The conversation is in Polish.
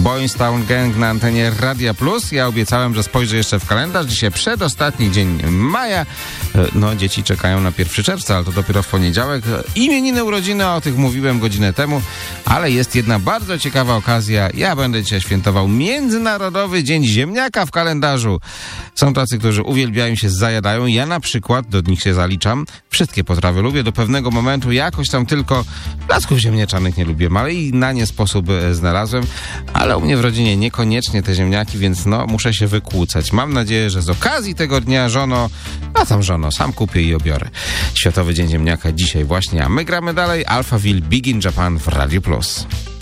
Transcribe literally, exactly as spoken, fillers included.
Boystown Gang na antenie Radia Plus. Ja obiecałem, że spojrzę jeszcze w kalendarz. Dzisiaj przedostatni dzień maja. No, dzieci czekają na pierwszego czerwca, ale to dopiero w poniedziałek. Imieniny, urodziny, o tych mówiłem godzinę temu, ale jest jedna bardzo ciekawa okazja. Ja będę dzisiaj świętował Międzynarodowy Dzień Ziemniaka w kalendarzu. Są tacy, którzy uwielbiają się, zajadają. Ja na przykład do nich się zaliczam. Wszystkie potrawy lubię. Do pewnego momentu jakoś tam tylko placków ziemniaczanych nie lubię, ale i na nie sposób znalazłem. Ale u mnie w rodzinie niekoniecznie te ziemniaki, więc no, muszę się wykłócać. Mam nadzieję, że z okazji tego dnia, żono, a tam żono, sam kupię i obiorę. Światowy Dzień Ziemniaka dzisiaj właśnie, a my gramy dalej. Alphaville, Big in Japan w Radio Plus.